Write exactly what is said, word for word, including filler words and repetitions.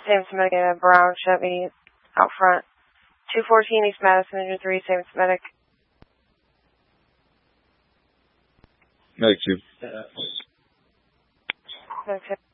Samus Medic, a brown Chevy out front. two fourteen East Madison, engine three, Samus Medic. Medic two. Medic two.